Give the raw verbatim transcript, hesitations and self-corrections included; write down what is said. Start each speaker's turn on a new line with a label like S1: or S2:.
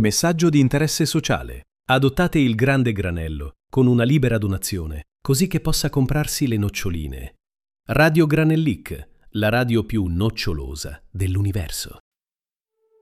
S1: Messaggio di interesse sociale. Adottate il grande granello con una libera donazione, così che possa comprarsi le noccioline. Radio Granellic, la radio più nocciolosa dell'universo.